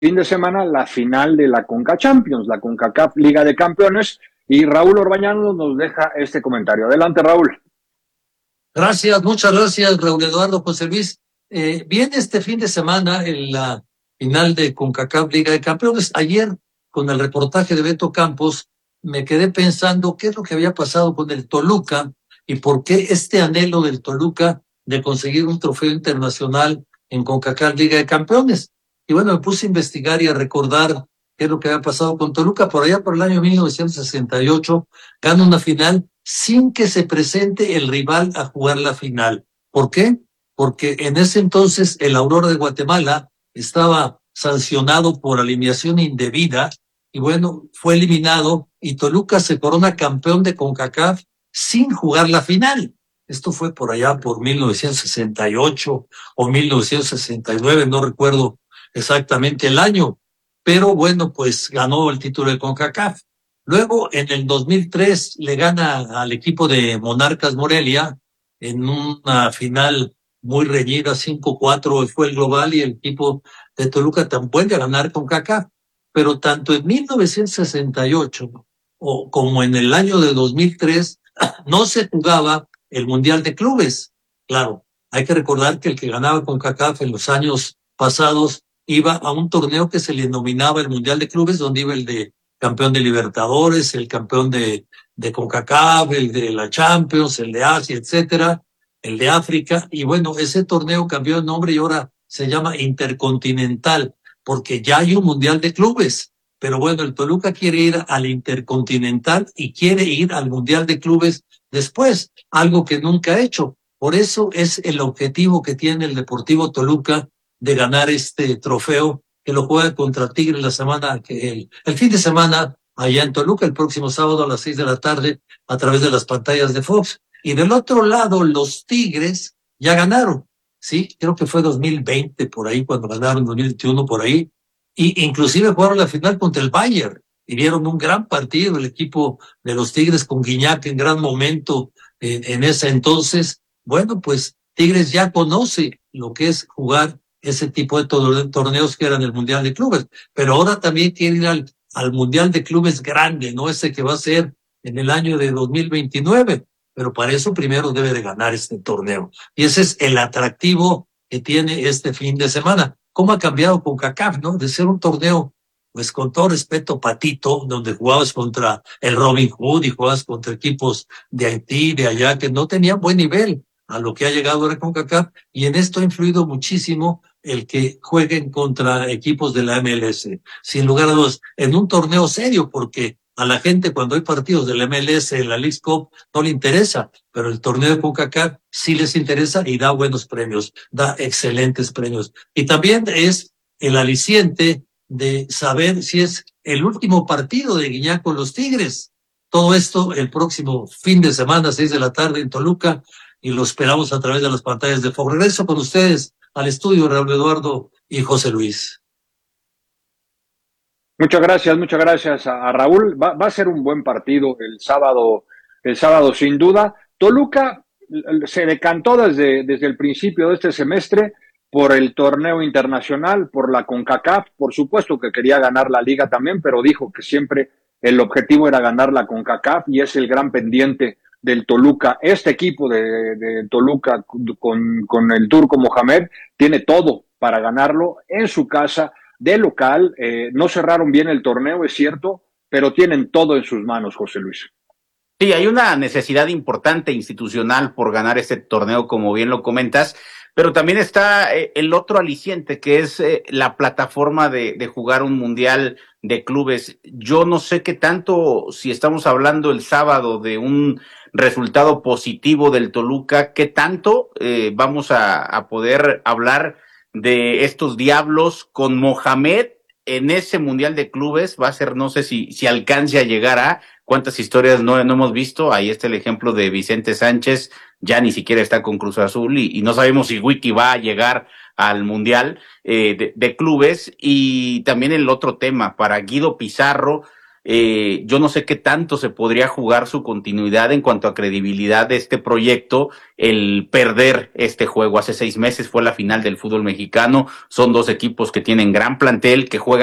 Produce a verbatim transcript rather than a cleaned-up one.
fin de semana la final de la Conca Champions, la CONCACAF Liga de Campeones, y Raúl Orbañanos nos deja este comentario. Adelante, Raúl. Gracias, muchas gracias, Raúl Eduardo José Luis. Eh, viene este fin de semana en la final de CONCACAF Liga de Campeones. Ayer, con el reportaje de Beto Campos, me quedé pensando qué es lo que había pasado con el Toluca y por qué este anhelo del Toluca de conseguir un trofeo internacional en CONCACAF Liga de Campeones. Y bueno, me puse a investigar y a recordar qué es lo que había pasado con Toluca. Por allá, por el año mil novecientos sesenta y ocho, gana una final sin que se presente el rival a jugar la final. ¿Por qué? Porque en ese entonces el Aurora de Guatemala estaba sancionado por alineación indebida y bueno, fue eliminado y Toluca se corona campeón de CONCACAF sin jugar la final. Esto fue por allá por mil novecientos sesenta y ocho o mil novecientos sesenta y nueve, no recuerdo exactamente el año, pero bueno, pues ganó el título de CONCACAF. Luego, en el dos mil tres, le gana al equipo de Monarcas Morelia en una final muy reñida, cinco cuatro fue el global, y el equipo de Toluca también vuelve a ganar CONCACAF. Pero tanto en mil novecientos sesenta y ocho o como en el año de dos mil tres no se jugaba el Mundial de Clubes. Claro, hay que recordar que el que ganaba CONCACAF en los años pasados iba a un torneo que se le denominaba el Mundial de Clubes, donde iba el de campeón de Libertadores, el campeón de, de CONCACAF, el de la Champions, el de Asia, etcétera, el de África. Y bueno, ese torneo cambió de nombre y ahora se llama Intercontinental, porque ya hay un Mundial de Clubes. Pero bueno, el Toluca quiere ir al Intercontinental y quiere ir al Mundial de Clubes después, algo que nunca ha hecho. Por eso es el objetivo que tiene el Deportivo Toluca de ganar este trofeo, que lo juega contra Tigres la semana, que el, el fin de semana allá en Toluca, el próximo sábado a las seis de la tarde, a través de las pantallas de Fox. Y del otro lado, los Tigres ya ganaron, sí, creo que fue dos mil veinte por ahí, cuando ganaron, dos mil veintiuno por ahí, y inclusive jugaron la final contra el Bayern, y dieron un gran partido el equipo de los Tigres con Guiñac en gran momento eh, en ese entonces. Bueno, pues Tigres ya conoce lo que es jugar ese tipo de torneos que eran el Mundial de Clubes, pero ahora también quiere ir al, al Mundial de Clubes grande, ¿no? Ese que va a ser en el año de dos mil veintinueve, pero para eso primero debe de ganar este torneo. Y ese es el atractivo que tiene este fin de semana. ¿Cómo ha cambiado CONCACAF, no? De ser un torneo, pues con todo respeto, patito, donde jugabas contra el Robin Hood y jugabas contra equipos de Haití, de allá, que no tenían buen nivel, a lo que ha llegado ahora CONCACAF, y en esto ha influido muchísimo el que jueguen contra equipos de la M L S, sin lugar a dudas, en un torneo serio, porque a la gente cuando hay partidos de la M L S en la Leagues Cup no le interesa, pero el torneo de CONCACAF sí les interesa y da buenos premios, da excelentes premios. Y también es el aliciente de saber si es el último partido de Guiñac con los Tigres. Todo esto el próximo fin de semana, seis de la tarde en Toluca, y lo esperamos a través de las pantallas de Fox. Regreso con ustedes al estudio, Raúl Eduardo y José Luis. Muchas gracias, muchas gracias a, a Raúl. Va, va a ser un buen partido el sábado, el sábado sin duda. Toluca se decantó desde, desde el principio de este semestre por el torneo internacional, por la CONCACAF. Por supuesto que quería ganar la liga también, pero dijo que siempre el objetivo era ganar la CONCACAF y es el gran pendiente del Toluca. Este equipo de, de Toluca con, con el turco Mohamed tiene todo para ganarlo en su casa, de local. Eh, no cerraron bien el torneo, es cierto, pero tienen todo en sus manos, José Luis. Sí, hay una necesidad importante institucional por ganar este torneo, como bien lo comentas, pero también está eh, el otro aliciente, que es eh, la plataforma de, de jugar un mundial de clubes. Yo no sé qué tanto, si estamos hablando el sábado de un resultado positivo del Toluca, qué tanto eh, vamos a, a poder hablar de estos diablos con Mohamed en ese mundial de clubes. Va a ser, no sé si, si alcance a llegar a cuántas historias no, no hemos visto. Ahí está el ejemplo de Vicente Sánchez, ya ni siquiera está con Cruz Azul y, y no sabemos si Wiki va a llegar al mundial eh, de, de clubes. Y también el otro tema para Guido Pizarro, Eh, yo no sé qué tanto se podría jugar su continuidad en cuanto a credibilidad de este proyecto, el perder este juego. Hace seis meses fue la final del fútbol mexicano, son dos equipos que tienen gran plantel, que juegan